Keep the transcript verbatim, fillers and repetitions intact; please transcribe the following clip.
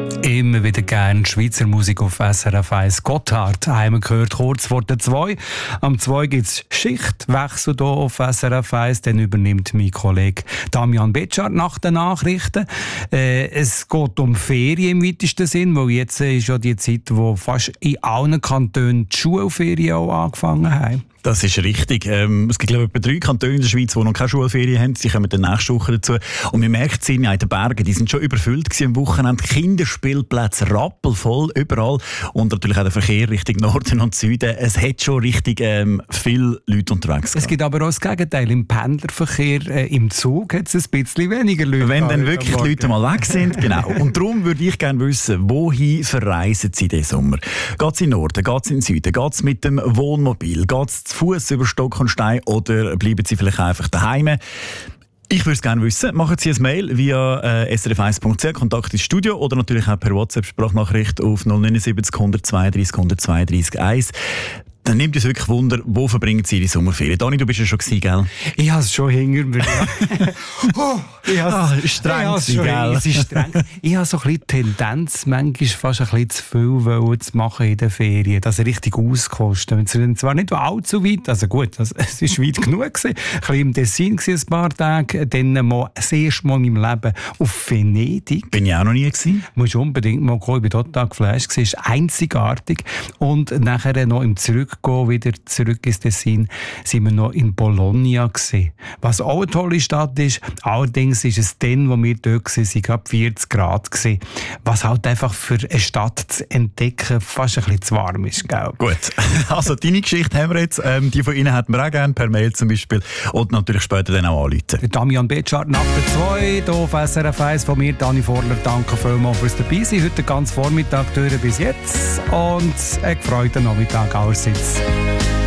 Immer wieder gerne Schweizer Musik auf S R F eins. Gotthard haben wir gehört, kurz vor der zwei. Am zwei gibt es Schichtwechsel hier auf S R F eins. Dann übernimmt mein Kollege Damian Betschart nach den Nachrichten. Äh, es geht um Ferien im weitesten Sinn, weil jetzt ist ja die Zeit, wo fast in allen Kantonen die Schulferien auch angefangen haben. Das ist richtig. Ähm, es gibt, glaube ich, etwa drei Kantone in der Schweiz, die noch keine Schulferien haben. Sie kommen dann nächste Woche dazu. Und man merkt es in den Bergen, die sind schon überfüllt gewesen am Wochenende. Kinderspielplätze rappelvoll, überall. Und natürlich auch der Verkehr Richtung Norden und Süden. Es hat schon richtig ähm, viele Leute unterwegs gehabt. Es gibt aber auch das Gegenteil. Im Pendlerverkehr, äh, im Zug, hat es ein bisschen weniger Leute. Wenn dann wirklich die Leute mal weg sind, genau. Und darum würde ich gerne wissen, wohin verreisen Sie diesen Sommer? Geht es in den Norden, geht es in den Süden, geht es mit dem Wohnmobil, geht es zu Fuß über Stock und Stein oder bleiben Sie vielleicht einfach daheim? Ich würde es gerne wissen. Machen Sie ein Mail via äh, s r f eins punkt c h, Kontakt ins Studio oder natürlich auch per WhatsApp-Sprachnachricht auf null neun sieben null zwei drei null zwei drei eins. Dann nimmt es wirklich Wunder, wo verbringen Sie Ihre Sommerferien? Dani, du bist ja schon gewesen, gell? Ich habe es schon hinter mir. oh, ich habe ah, streng es schon, gell? Es ist streng. Ich habe so ein bisschen Tendenz, manchmal fast ein bisschen zu viel zu machen in den Ferien. Das richtig auskosten. Zwar nicht allzu weit, also gut, es war weit genug gewesen. Ein bisschen im Tessin ein paar Tage, dann mal das erste Mal in meinem Leben auf Venedig. Bin ich auch noch nie gewesen. Du musst unbedingt mal kommen, ich war total geflasht. Es ist einzigartig. Und nachher noch im Zurück gehen, wieder zurück ins Tessin, sind wir noch in Bologna gewesen. Was auch eine tolle Stadt ist. Allerdings ist es dann, wo wir dort waren, gerade vierzig Grad gewesen. Was halt einfach für eine Stadt zu entdecken fast ein bisschen zu warm ist, gell? Gut. Also, deine Geschichte haben wir jetzt. Ähm, die von Ihnen hätten wir auch gerne per Mail zum Beispiel. Und natürlich später dann auch anrufen. Damian Betschart nach der zwei, hier auf S R F eins von mir, Dani Vorler. Danke vielmals fürs dabei sein. Heute den ganzen Vormittag durch bis jetzt. Und einen gefreuten Nachmittag allerseits.